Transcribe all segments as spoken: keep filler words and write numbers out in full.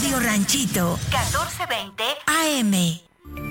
Radio Ranchito, catorce veinte A M.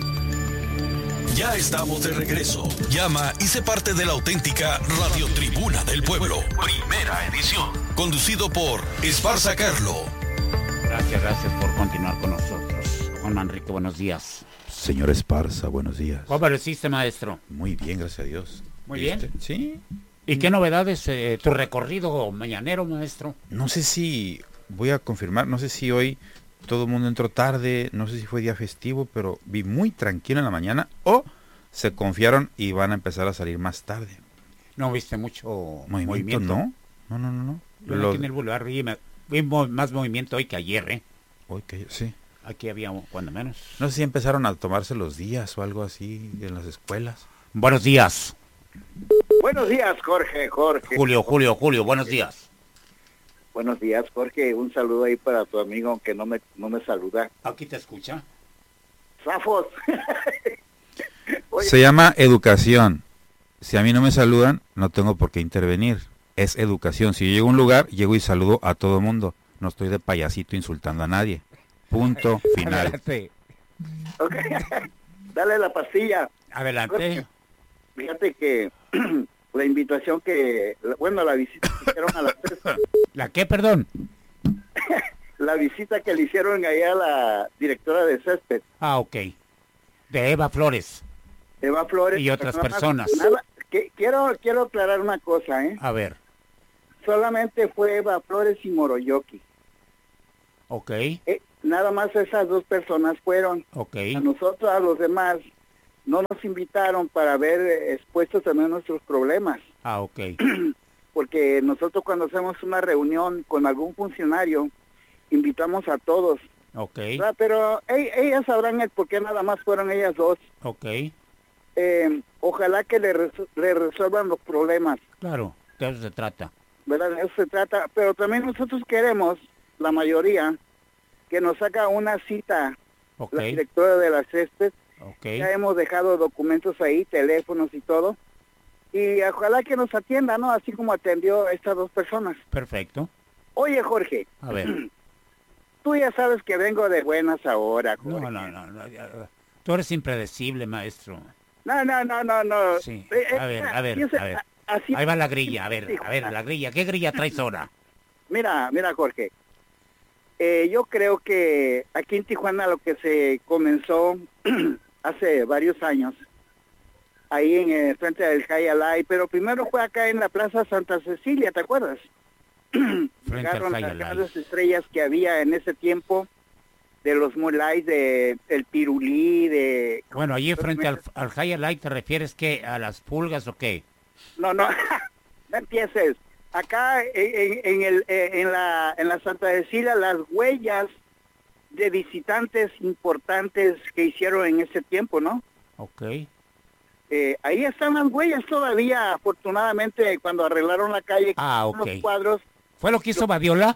Ya estamos de regreso. Llama y sé parte de la auténtica Radio Tribuna del Pueblo. Primera edición. Conducido por Esparza Carlo. Gracias, gracias por continuar con nosotros. Juan Manrique, buenos días. Señor Esparza, buenos días. ¿Cómo pareciste, maestro? Muy bien, gracias a Dios. Muy ¿Viste? bien. Sí. ¿Y qué novedades eh, tu recorrido mañanero, maestro? No sé si, voy a confirmar, no sé si hoy todo el mundo entró tarde, no sé si fue día festivo, pero vi muy tranquilo en la mañana o se confiaron y van a empezar a salir más tarde. ¿No viste mucho Movimiento? movimiento? No, no, no, no. no. Yo Lo- aquí en el Boulevard vi, me- vi mo- más movimiento hoy que ayer, ¿eh? Hoy que sí. Aquí había, cuando menos. No sé si empezaron a tomarse los días o algo así en las escuelas. Buenos días, Buenos días, Jorge, Jorge. Julio, Julio, Julio, buenos días. Buenos días, Jorge. Un saludo ahí para tu amigo, aunque no me, no me saluda. ¿Aquí te escucha? Zafos. Oye, Se llama educación. Si a mí no me saludan, no tengo por qué intervenir. Es educación. Si yo llego a un lugar, llego y saludo a todo mundo. No estoy de payasito insultando a nadie. Punto final. Adelante. ok. Dale la pastilla. Adelante. Fíjate que la invitación que, bueno, la visita que hicieron a la ¿La qué, perdón? la visita que le hicieron allá a la directora de césped, Ah, ok. De Eva Flores. Eva Flores. Y otras Nada más- personas. nada- que, quiero, quiero aclarar una cosa, ¿eh? A ver, Solamente fue Eva Flores y Moroyoki. ok, Eh, nada más esas dos personas fueron. ok. A nosotros, a los demás, no nos invitaron para ver eh, expuestos también nuestros problemas. Ah, ok. Porque nosotros cuando hacemos una reunión con algún funcionario, invitamos a todos. Ok, ¿verdad? Pero e- ellas sabrán el por qué nada más fueron ellas dos. ok. Eh, ojalá que le, res- le resuelvan los problemas, Claro, de eso se trata. ¿verdad? De eso se trata. Pero también nosotros queremos, la mayoría, que nos haga una cita Ok, la directora de la césped. ok. Ya hemos dejado documentos ahí, teléfonos y todo. Y ojalá que nos atienda, ¿no? Así como atendió a estas dos personas. Perfecto. Oye, Jorge, A ver. tú ya sabes que vengo de buenas ahora, Jorge. No, no, no, no, ya, tú eres impredecible, maestro. No, no, no, no, no. Sí. Eh, eh, A ver, a ver, fíjese, a ver. así- Ahí va la grilla, a ver, a ver, la grilla. ¿Qué grilla traes ahora? Mira, mira, Jorge. Eh, yo creo que aquí en Tijuana lo que se comenzó hace varios años, ahí en el frente del Hayalay, pero primero fue acá en la Plaza Santa Cecilia, ¿te acuerdas? Frente al Llegaron las Hayalay. grandes estrellas que había en ese tiempo, de los Molais, de el Pirulí, de... Bueno, allí frente al, al High Light, ¿te refieres que a las pulgas o qué? No, no, no empieces. Acá en, en el, eh, en, la, en la Santa Cecilia, las huellas de visitantes importantes que hicieron en ese tiempo, ¿no? Ok. Eh, ahí están las huellas todavía, afortunadamente, cuando arreglaron la calle, Ah, con ok. los cuadros, ¿Fue lo que hizo Badiola?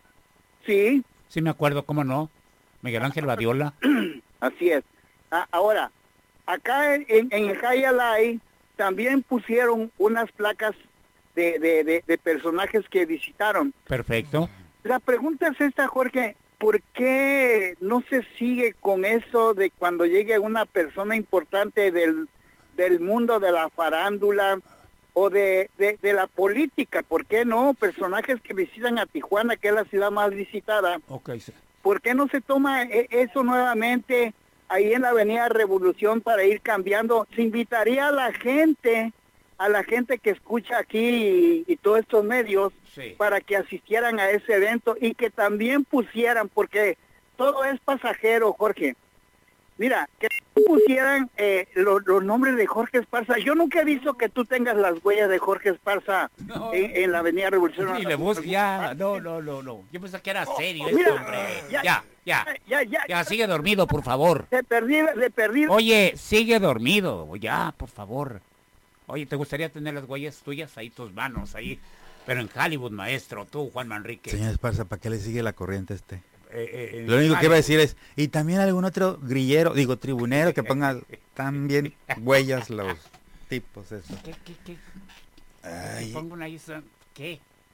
sí, Sí me acuerdo, ¿cómo no? Miguel Ángel Badiola. así es. Ah, ahora, acá en, en el Hayalay también pusieron unas placas de, de, de, de personajes que visitaron. Perfecto. La pregunta es esta, Jorge, ¿por qué no se sigue con eso de cuando llegue una persona importante del, del mundo de la farándula o de, de, de la política? ¿Por qué no? Personajes que visitan a Tijuana, que es la ciudad más visitada. Ok, sí. ¿Por qué no se toma e- eso nuevamente ahí en la Avenida Revolución para ir cambiando? Se invitaría a la gente, a la gente que escucha aquí y, y todos estos medios, Sí. para que asistieran a ese evento y que también pusieran, porque todo es pasajero, Jorge. Mira, que pusieran eh, lo- los nombres de Jorge Esparza. Yo nunca he visto que tú tengas las huellas de Jorge Esparza No. en, en la Avenida Revolución. Y le busco, ya, no, no, no, no. Yo pensé que era serio Mira, esto, hombre. ya, Ya, ya, Ya, ya, ya, sigue dormido, por favor. le perdí, le perdí. Oye, sigue dormido, ya, por favor. Oye, ¿te gustaría tener las huellas tuyas ahí, tus manos ahí? Pero en Hollywood, maestro, tú, Juan Manrique. Señor Esparza, ¿para qué le sigue la corriente a este? Eh, eh, en Lo único que iba a Hollywood. decir es, y también algún otro grillero, digo, tribunero que ponga también huellas los tipos, eso. ¿Qué, qué, qué? Ay, Pongo una isla, ¿qué?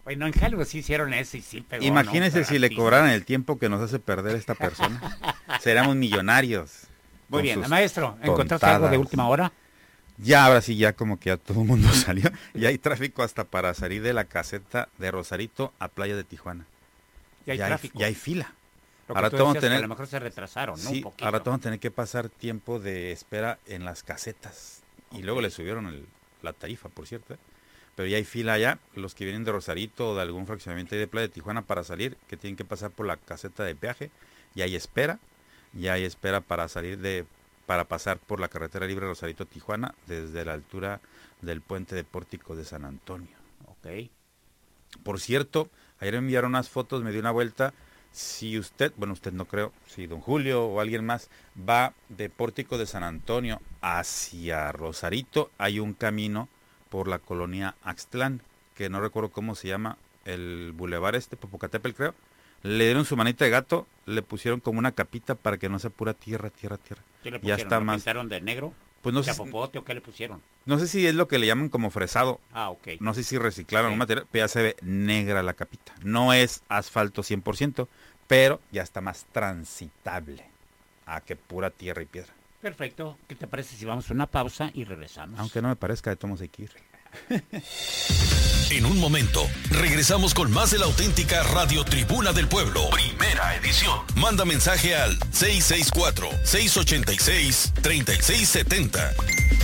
Bueno, en Hollywood sí hicieron eso y sí pegó. Imagínense ¿no? si le cobraran el tiempo que nos hace perder esta persona. Seríamos millonarios. Muy bien, maestro, ¿encontraste algo de última hora? Ya, ahora sí, ya como que ya todo el mundo salió. Ya hay tráfico hasta para salir de la caseta de Rosarito a Playa de Tijuana. Ya hay ya tráfico. Hay, ya hay fila. Lo ahora tú vamos a que tener, a lo mejor se retrasaron, ¿no? Sí, Un poquito. ahora vamos a tener que pasar tiempo de espera en las casetas. Y okay. Luego le subieron el, la tarifa, por cierto. Pero ya hay fila allá, los que vienen de Rosarito o de algún fraccionamiento ahí de Playa de Tijuana para salir, que tienen que pasar por la caseta de peaje. Ya hay espera. Ya hay espera para salir de... para pasar por la carretera libre Rosarito-Tijuana desde la altura del puente de Pórtico de San Antonio. Ok. Por cierto, ayer me enviaron unas fotos, me dio una vuelta. Si usted, bueno, usted no creo, si don Julio o alguien más va de Pórtico de San Antonio hacia Rosarito, hay un camino por la colonia Axtlán, que no recuerdo cómo se llama, el bulevar este, Popocatépetl creo. Le dieron su manita de gato, le pusieron como una capita para que no sea pura tierra, tierra, tierra. ¿Qué le pusieron? Ya está ¿Lo más... pintaron de negro? Pues no sé. ¿Chapopote o qué le pusieron? No sé si es lo que le llaman como fresado. Ah, ok. No sé si reciclaron sí. un material, pero ya se ve negra la capita. No es asfalto cien por ciento, pero ya está más transitable a que pura tierra y piedra. Perfecto. ¿Qué te parece si vamos a una pausa y regresamos? Aunque no me parezca, de todos hay que ir. En un momento, regresamos con más de la auténtica Radio Tribuna del Pueblo, primera edición. Manda mensaje al seis seis cuatro, seis ocho seis, tres seis siete cero.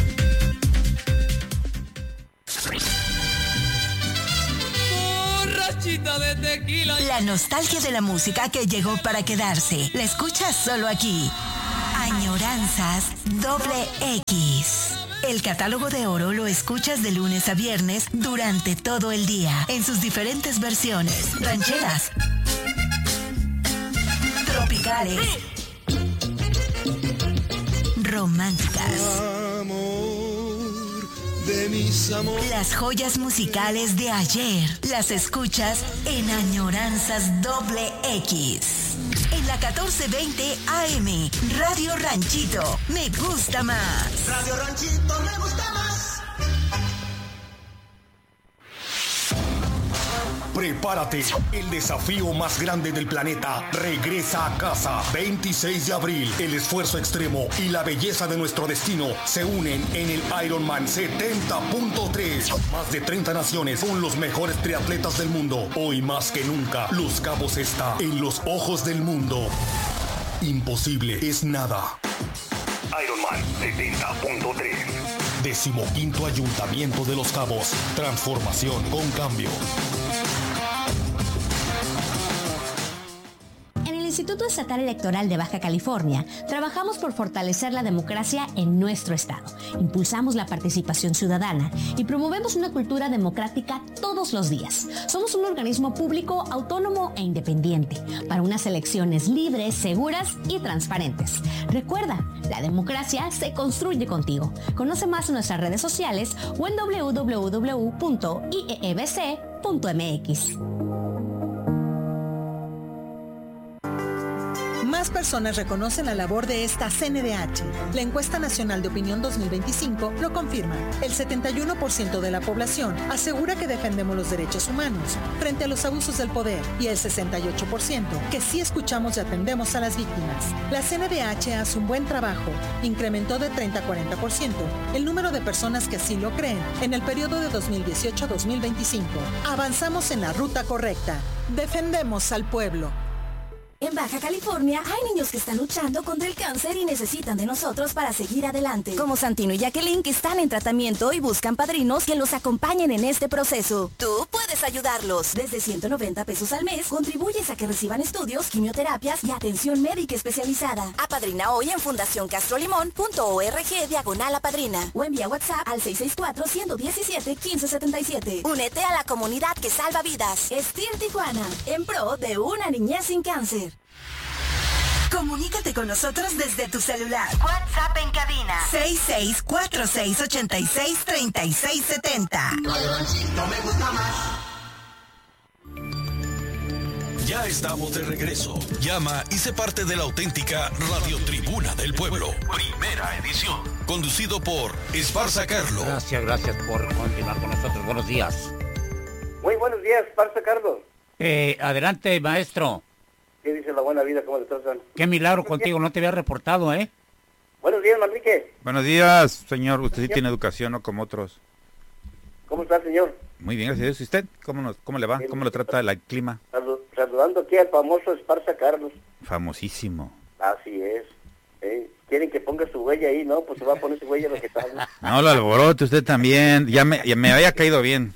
De tequila. La nostalgia de la música que llegó para quedarse. La escuchas solo aquí. Añoranzas Doble X. El catálogo de oro lo escuchas de lunes a viernes durante todo el día, en sus diferentes versiones. Rancheras, tropicales, románticas. De mis amores. Las joyas musicales de ayer las escuchas en Añoranzas Doble X. En la catorce veinte A M, Radio Ranchito, me gusta más. Radio Ranchito, me gusta más. Prepárate, el desafío más grande del planeta regresa a casa. veintiséis de abril, el esfuerzo extremo y la belleza de nuestro destino se unen en el Ironman setenta punto tres. Más de treinta naciones con los mejores triatletas del mundo. Hoy más que nunca, Los Cabos está en los ojos del mundo. Imposible es nada. Ironman setenta punto tres. Decimoquinto Ayuntamiento de Los Cabos. Transformación con cambio. Instituto Estatal Electoral de Baja California, trabajamos por fortalecer la democracia en nuestro estado. Impulsamos la participación ciudadana y promovemos una cultura democrática todos los días. Somos un organismo público, autónomo e independiente para unas elecciones libres, seguras y transparentes. Recuerda, la democracia se construye contigo. Conoce más en nuestras redes sociales o en doble u doble u doble u punto i e e b c punto m x. Más personas reconocen la labor de esta C N D H. La encuesta nacional de opinión dos mil veinticinco lo confirma. El setenta y uno por ciento de la población asegura que defendemos los derechos humanos frente a los abusos del poder y el sesenta y ocho por ciento que sí escuchamos y atendemos a las víctimas. La C N D H hace un buen trabajo. Incrementó de treinta a cuarenta por ciento el número de personas que así lo creen en el periodo de dos mil dieciocho a dos mil veinticinco. Avanzamos en la ruta correcta. Defendemos al pueblo. En Baja California hay niños que están luchando contra el cáncer y necesitan de nosotros para seguir adelante. Como Santino y Jacqueline, que están en tratamiento y buscan padrinos que los acompañen en este proceso. Tú puedes ayudarlos. Desde ciento noventa pesos al mes, contribuyes a que reciban estudios, quimioterapias y atención médica especializada. Apadrina hoy en fundación castro limón punto org diagonal apadrina o envía WhatsApp al seis seis cuatro, uno uno siete, uno cinco siete siete. Únete a la comunidad que salva vidas. Estir Tijuana, en pro de una niñez sin cáncer. Comunícate con nosotros desde tu celular. WhatsApp en cabina seis seis cuatro, seis ocho seis, tres seis siete cero. Me gusta más. Ya estamos de regreso. Llama y sé parte de la auténtica Radio Tribuna del Pueblo, primera edición. Conducido por Esparza Carlo. Gracias, gracias por continuar con nosotros. Buenos días. Muy buenos días. días, Esparza Carlos. Eh, adelante, maestro. ¿Qué dice la buena vida? ¿Cómo le estás dando? Qué milagro contigo, no te había reportado, ¿eh? Buenos días, Manrique. Buenos días, señor. Usted sí tiene educación, no como otros. ¿Cómo está, señor? Muy bien, gracias a Dios. ¿Y usted? ¿Cómo, nos, cómo le va? ¿Cómo lo trata el clima? Salud, saludando aquí al famoso Esparza Carlos. Famosísimo. Así es. ¿Eh? Quieren que ponga su huella ahí, ¿no? Pues se va a poner su huella lo que está. No lo alborote usted también. Ya me, ya me había caído bien.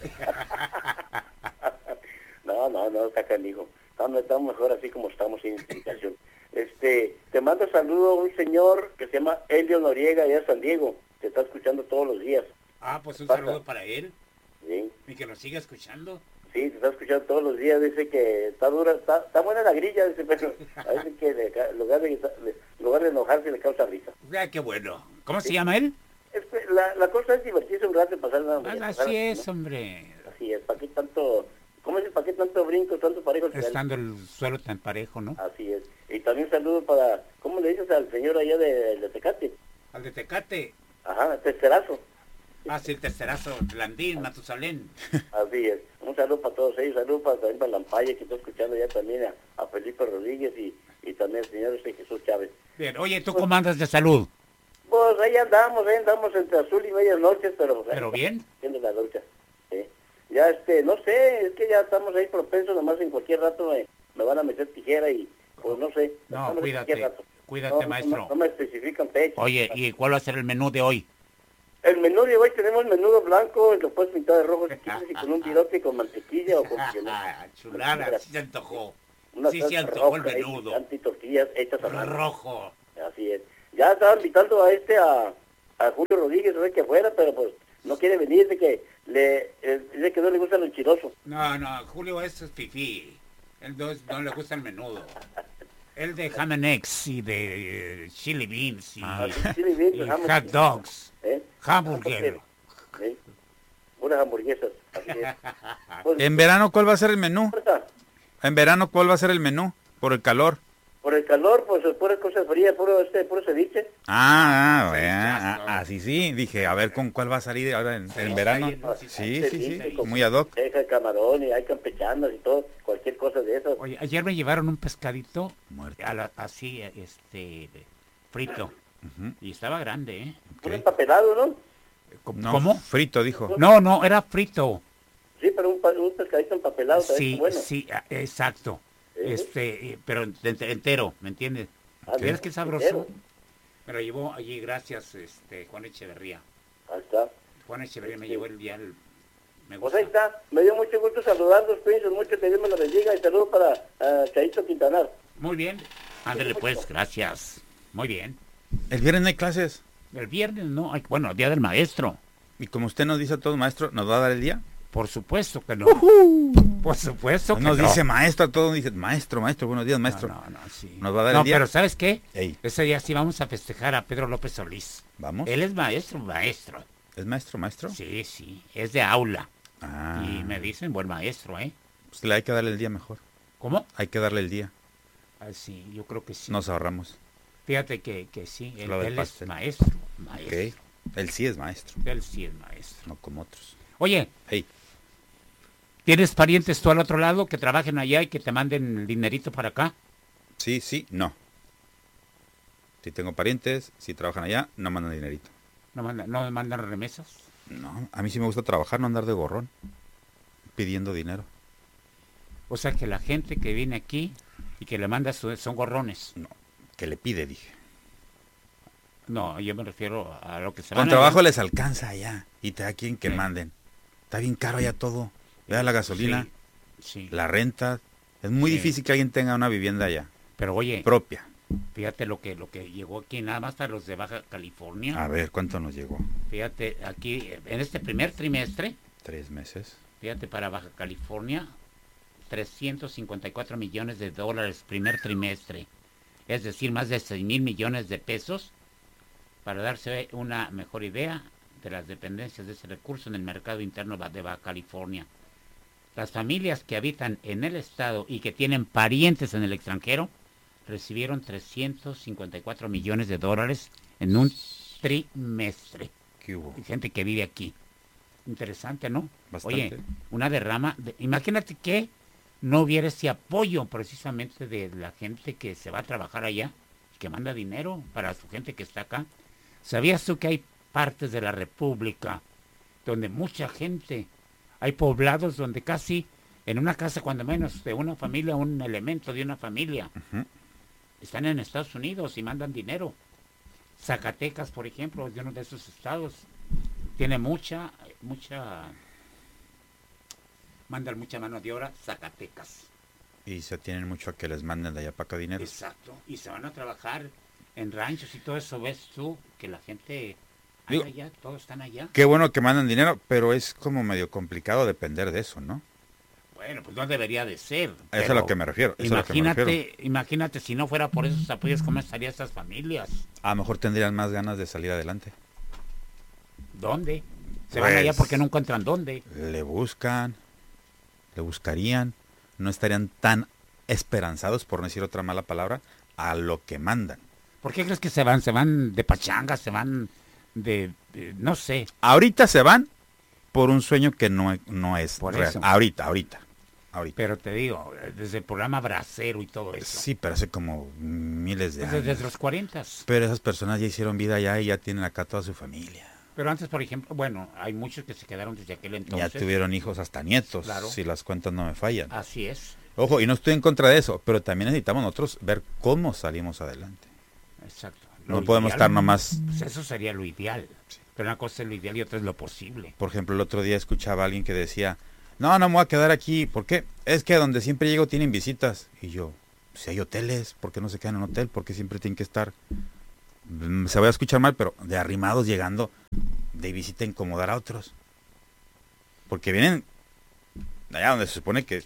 No, no, no, está canijo. Estamos, estamos mejor así como estamos sin explicación. Este, te mando saludo a un señor que se llama Elio Noriega, allá de San Diego. Te está escuchando todos los días. Ah, pues un Pasa. saludo para él. Sí. Y que lo siga escuchando. Sí, te está escuchando todos los días. Dice que está dura, está, está buena la grilla, dice, pero parece que le, en, lugar de, le, en lugar de enojarse le causa risa. Ah, qué bueno. ¿Cómo sí. se llama él? Es que la, la cosa es divertirse un rato y pasar una... Ah, así pasar, es, ¿no? Hombre. Así es, ¿para qué tanto... ¿Cómo es? ¿Para qué tanto brinco, tanto parejo? Estando el suelo tan parejo, ¿no? Así es. Y también saludo para... ¿Cómo le dices al señor allá de, de Tecate? Al de Tecate. Ajá, Tercerazo. Ah, sí, el Tercerazo, Landín, Matusalén. Así es. Un saludo para todos ellos. Saludo para también para Lampaya, que está escuchando ya también a, a Felipe Rodríguez y, y también al señor este Jesús Chávez. Bien, oye, ¿tú cómo andas de salud? Pues ahí andamos, ahí andamos entre azul y medias noches, pero... ¿Pero ahí, bien? Haciendo la lucha, sí. Ya, este, no sé, es que ya estamos ahí propensos, nomás en cualquier rato me, me van a meter tijera y, pues no sé. No, cuídate, cuídate, no, maestro. No, no me especifican fecha. Oye, ¿y cuál va a ser el menú de hoy? El menú de hoy tenemos menudo blanco, lo puedes pintar de rojo si quieres y con un virote con mantequilla o con... Ah, chulada, sí se antojó. Una sí se antojó el menudo. Y tortillas hechas a mano. Rojo. Así es. Ya estaba invitando a este, a, a Julio Rodríguez, no sé que fuera, pero pues no quiere venir, de que le, eh, dice que no le gusta lo enchiloso. No, no, Julio es fifí. Él no, no le gusta el menudo. El de ham and eggs y de eh, chili beans y, ah, chili beans, y hot dogs, ¿eh? hamburger. ¿Eh? Unas hamburguesas. Así es. Pues, ¿en verano cuál va a ser el menú? ¿En verano cuál va a ser el menú? Por el calor. Por el calor, pues puras cosas frías, puro, este, puro ceviche. Ah, ah, ah, así sí. Dije, a ver con cuál va a salir ahora en, en verano. Sí, sí, sí, sí, muy ad hoc. Deja camarón y hay campechanos y todo, cualquier cosa de eso. Oye, ayer me llevaron un pescadito muerto, a la, así, este, frito. Uh-huh. Y estaba grande, ¿eh? Okay. Un empapelado, ¿no? ¿no? ¿Cómo? Frito, dijo. No, no, era frito. Sí, pero un, un pescadito empapelado. Sí, bueno. sí, exacto. Este, pero entero, ¿me entiendes? Ah, ¿Ves qué sabroso? Entero. Me lo llevó allí, gracias, este, Juan Echeverría. Ahí está. Juan Echeverría me sí. llevó el día, el, me gusta. Pues ahí está, me dio mucho gusto saludarlos, cuídense mucho, que Dios me lo bendiga, y saludo para uh, Chaito Quintanar. Muy bien, ándale pues, gracias. Muy bien. ¿El viernes no hay clases? El viernes no, hay, bueno, el día del maestro. Y como usted nos dice a todos, maestro, ¿nos va a dar el día? Por supuesto que no. Uh-huh. Por supuesto que nos no. Nos dice maestro a todos, dice maestro, maestro, buenos días, maestro. No, no, no, sí. Nos va a dar no, el día. Pero ¿sabes qué? Ey. Ese día sí vamos a festejar a Pedro López Solís. ¿Vamos? Él es maestro, maestro. ¿Es maestro, maestro? Sí, sí, es de aula. Ah. Y me dicen buen maestro, ¿eh? Pues le hay que darle el día mejor. ¿Cómo? Hay que darle el día. Ah, sí, yo creo que sí. Nos ahorramos. Fíjate que, que sí, él, él es maestro, maestro. Okay. Él sí es maestro. Él sí es maestro. No como otros. Oye. Hey. ¿Tienes parientes tú al otro lado que trabajen allá y que te manden el dinerito para acá? Sí, sí, no. Si tengo parientes, si trabajan allá, no mandan dinerito. ¿No mandan, no mandan remesas? No, a mí sí me gusta trabajar, no andar de gorrón, pidiendo dinero. O sea que la gente que viene aquí y que le manda su, son gorrones. No, que le pide, dije. No, yo me refiero a lo que se Con van trabajo a... les alcanza allá y te da quien que sí. manden. Está bien caro allá todo. Vea la gasolina, sí, sí. la renta. Es muy sí. difícil que alguien tenga una vivienda allá. Pero oye, propia. Fíjate lo que lo que llegó aquí, nada más para los de Baja California. A ver, ¿cuánto nos llegó? Fíjate, aquí, en este primer trimestre. Tres meses. Fíjate, para Baja California, trescientos cincuenta y cuatro millones de dólares primer trimestre. Es decir, más de seis mil millones de pesos. Para darse una mejor idea de las dependencias de ese recurso en el mercado interno de Baja California. Las familias que habitan en el estado y que tienen parientes en el extranjero recibieron trescientos cincuenta y cuatro millones de dólares en un trimestre. ¿Qué hubo? Hay gente que vive aquí. Interesante, ¿no? Bastante. Oye, una derrama. De, imagínate que no hubiera ese apoyo precisamente de la gente que se va a trabajar allá, que manda dinero para su gente que está acá. ¿Sabías tú que hay partes de la República donde mucha gente, hay poblados donde casi en una casa, cuando menos de una familia, un elemento de una familia, uh-huh. están en Estados Unidos y mandan dinero? Zacatecas, por ejemplo, es de uno de esos estados. Tiene mucha, mucha, mandan mucha mano de obra, Zacatecas. Y se tienen mucho a que les manden de allá para acá dinero. Exacto, y se van a trabajar en ranchos y todo eso. Ves tú que la gente Digo, allá, todos están allá. Qué bueno que mandan dinero, pero es como medio complicado depender de eso, ¿no? Bueno, pues no debería de ser. Eso es a lo que me refiero. Eso Imagínate, es a lo que me refiero. Imagínate si no fuera por esos apoyos, ¿cómo estarían estas familias? A lo mejor tendrían más ganas de salir adelante. ¿Dónde? Se pues, van allá porque no encuentran dónde. Le buscan, le buscarían, no estarían tan esperanzados, por no decir otra mala palabra, a lo que mandan. ¿Por qué crees que se van? Se van de pachanga, se van de, de no sé. Ahorita se van por un sueño que no, no es por real. Eso. Ahorita, ahorita, ahorita. Pero te digo, desde el programa Bracero y todo eso. Sí, pero hace como miles de pues años. Desde los cuarentas. Pero esas personas ya hicieron vida allá y ya tienen acá toda su familia. Pero antes, por ejemplo, bueno, hay muchos que se quedaron desde aquel entonces. Ya tuvieron hijos hasta nietos, claro. Si las cuentas no me fallan. Así es. Ojo, y no estoy en contra de eso, pero también necesitamos nosotros ver cómo salimos adelante. Exacto. Lo no podemos ideal, estar nomás... Pues eso sería lo ideal. Sí. Pero una cosa es lo ideal y otra es lo posible. Por ejemplo, el otro día escuchaba a alguien que decía, no, no me voy a quedar aquí. ¿Por qué? Es que donde siempre llego tienen visitas. Y yo, si hay hoteles, ¿por qué no se quedan en un hotel? ¿Por qué siempre tienen que estar? Se va a escuchar mal, pero de arrimados llegando de visita a incomodar a otros. Porque vienen allá donde se supone que...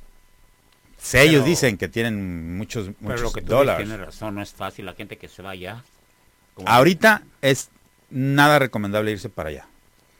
Si pero, ellos dicen que tienen muchos, muchos pero lo que tú dólares. Tienes razón, no es fácil la gente que se va allá. Ahorita es nada recomendable irse para allá.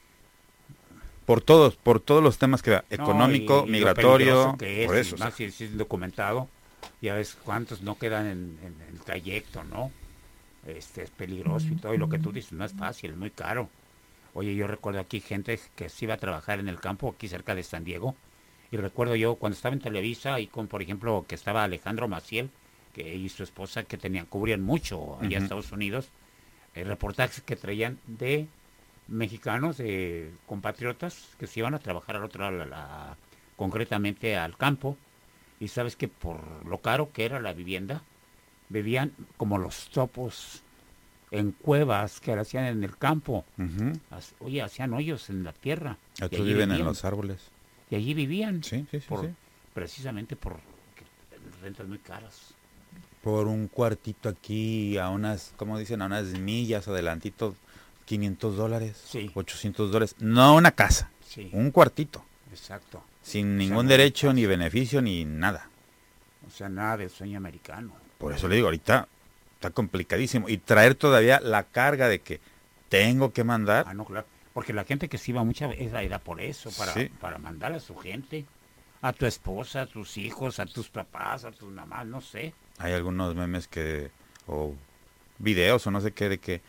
Por todos, por todos los temas que da, económico, no, y, y migratorio, que es, por eso. Más si es documentado, ya ves cuántos no quedan en, en, en el trayecto, ¿no? Este es peligroso y todo, y lo que tú dices no es fácil, es muy caro. Oye, yo recuerdo aquí gente que se iba a trabajar en el campo, aquí cerca de San Diego. Y recuerdo yo cuando estaba en Televisa y con, por ejemplo, que estaba Alejandro Maciel, que y su esposa que tenían, cubrían mucho allá uh-huh. en Estados Unidos, eh, reportajes que traían de mexicanos, de compatriotas, que se iban a trabajar al otro lado, la, la, concretamente al campo, y sabes que por lo caro que era la vivienda, vivían como los topos en cuevas que hacían en el campo. Uh-huh. Oye, hacían hoyos en la tierra. Otros viven vivían. en los árboles. Y allí vivían, sí, sí, sí, por, sí. precisamente por rentas muy caras. Por un cuartito aquí, a unas, como dicen, a unas millas adelantito, quinientos dólares, sí. ochocientos dólares. No una casa, sí. un cuartito. Exacto. Sin ningún o sea, derecho, no ni beneficio, ni nada. O sea, nada del sueño americano. Por eso le digo, ahorita está complicadísimo. Y traer todavía la carga de que tengo que mandar. Ah, no, claro. Porque la gente que se iba muchas veces era por eso, para, sí. para mandar a su gente, a tu esposa, a tus hijos, a tus papás, a tus mamás, no sé. Hay algunos memes que, o videos o no sé qué, de que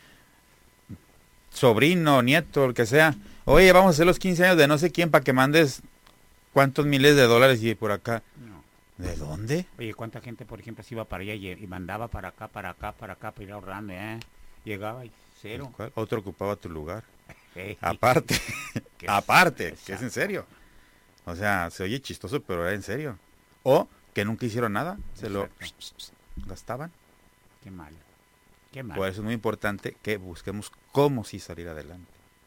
sobrino, nieto, el que sea, oye, vamos a hacer los quince años de no sé quién para que mandes cuántos miles de dólares y por acá. No. ¿De dónde? Oye, ¿cuánta gente, por ejemplo, se iba para allá y, y mandaba para acá, para acá, para acá, para ir ahorrando, eh? Llegaba y cero. Otro ocupaba tu lugar. Hey. Aparte, que aparte, es, que es en serio. O sea, se oye chistoso, pero era en serio. O que nunca hicieron nada, se exacto. lo gastaban. Qué mal, qué mal. Por eso es muy importante que busquemos cómo sí salir adelante.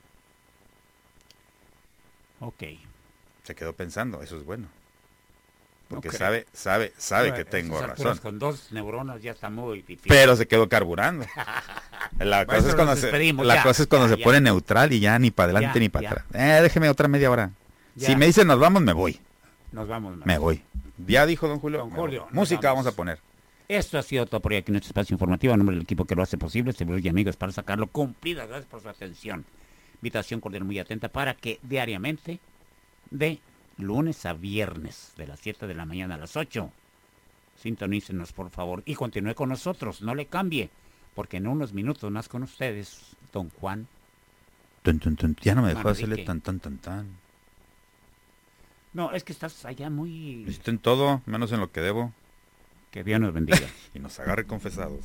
Ok. Se quedó pensando, eso es bueno. Porque okay. sabe, sabe, sabe bueno, que tengo razón. Con dos neuronas ya está muy difícil. Pero se quedó carburando. La bueno, cosa es cuando se, la ya, cosa es cuando ya, se ya. pone neutral y ya ni para adelante ya, ni para ya. atrás. Eh, déjeme otra media hora. Ya. Si me dicen nos vamos, me voy. Nos vamos. Me voy. Ya dijo don Julio. Don Julio música vamos. vamos a poner. Esto ha sido todo por hoy aquí en nuestro espacio informativo. A nombre del equipo que lo hace posible, seguros y amigos para sacarlo cumplida. Gracias por su atención. Invitación cordial muy atenta para que diariamente, de lunes a viernes, de las siete de la mañana a las ocho, sintonícenos por favor y continúe con nosotros. No le cambie, porque en unos minutos más con ustedes, don Juan Tun, tun, tun. Ya no me dejó Manrique. hacerle tan, tan, tan, tan. No, es que estás allá muy... Lo hiciste en todo, menos en lo que debo. Que Dios nos bendiga. Y nos agarre confesados.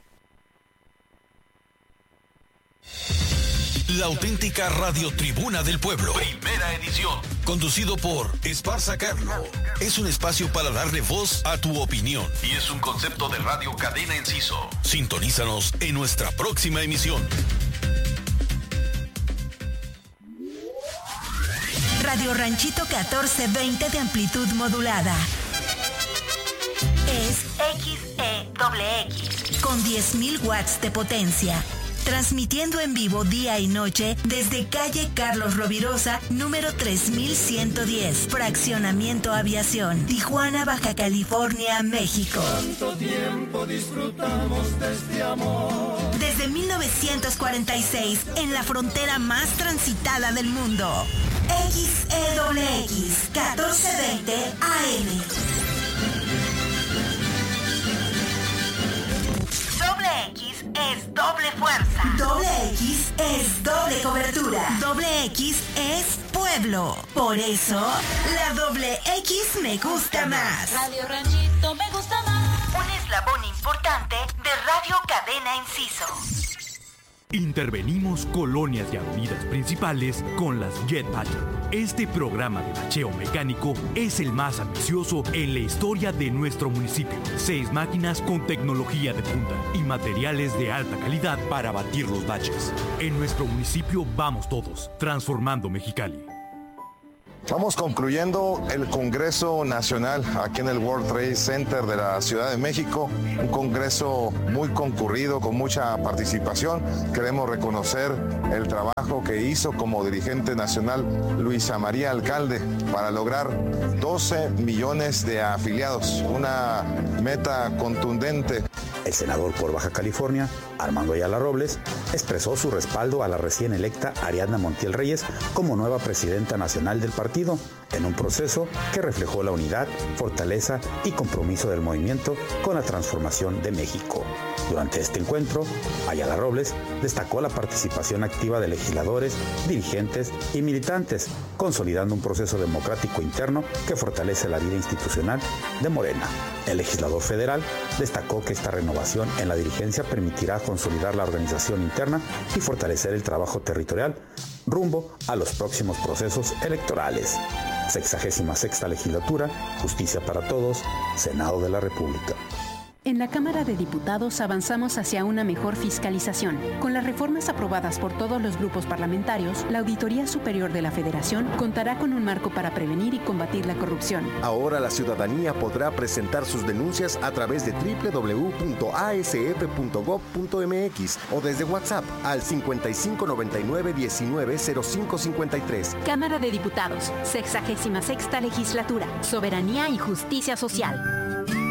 La auténtica Radio Tribuna del Pueblo. Primera edición. Conducido por Esparza Carlo. Es un espacio para darle voz a tu opinión. Y es un concepto de Radio Cadena Enciso. Sintonízanos en nuestra próxima emisión. Radio Ranchito catorce veinte de amplitud modulada. Es X E X con diez mil watts de potencia. Transmitiendo en vivo día y noche desde calle Carlos Rovirosa, número tres mil ciento diez, Fraccionamiento Aviación, Tijuana, Baja California, México. Tanto tiempo disfrutamos de este amor. Desde mil novecientos cuarenta y seis, en la frontera más transitada del mundo. X E X, catorce veinte A M. Doble X es doble fuerza. Doble X es doble cobertura. Doble X es pueblo. Por eso, la doble X me gusta más. Radio Ranchito me gusta más. Un eslabón importante de Radio Cadena Enciso. Intervenimos colonias y avenidas principales con las Jet Pattern. Este programa de bacheo mecánico es el más ambicioso en la historia de nuestro municipio. Seis máquinas con tecnología de punta y materiales de alta calidad para batir los baches. En nuestro municipio vamos todos, transformando Mexicali. Estamos concluyendo el Congreso Nacional aquí en el World Trade Center de la Ciudad de México, un congreso muy concurrido, con mucha participación. Queremos reconocer el trabajo que hizo como dirigente nacional Luisa María Alcalde para lograr doce millones de afiliados, una meta contundente. El senador por Baja California, Armando Ayala Robles, expresó su respaldo a la recién electa Ariadna Montiel Reyes como nueva presidenta nacional del partido, en un proceso que reflejó la unidad, fortaleza y compromiso del movimiento con la transformación de México. Durante este encuentro, Ayala Robles destacó la participación activa de legisladores, dirigentes y militantes, consolidando un proceso democrático interno que fortalece la vida institucional de Morena. El legislador federal destacó que esta renovación en la dirigencia permitirá consolidar la organización interna y fortalecer el trabajo territorial rumbo a los próximos procesos electorales. Sexagésima sexta legislatura, Justicia para Todos, Senado de la República. En la Cámara de Diputados avanzamos hacia una mejor fiscalización. Con las reformas aprobadas por todos los grupos parlamentarios, la Auditoría Superior de la Federación contará con un marco para prevenir y combatir la corrupción. Ahora la ciudadanía podrá presentar sus denuncias a través de doble u doble u doble u punto a s f punto gob punto m x o desde WhatsApp al cincuenta y cinco noventa y nueve diecinueve cero cinco cincuenta y tres. Cámara de Diputados, sexagésima sexta legislatura, Soberanía y Justicia Social.